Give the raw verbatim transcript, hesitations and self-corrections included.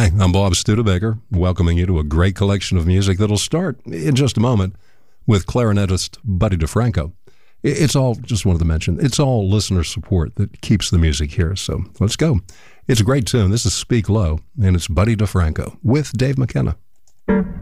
Hi, I'm Bob Studebaker, welcoming you to a great collection of music that'll start in just a moment with clarinetist Buddy DeFranco. It's all, just wanted to mention, it's all listener support that keeps the music here, so let's go. It's a great tune. This is Speak Low, and it's Buddy DeFranco with Dave McKenna.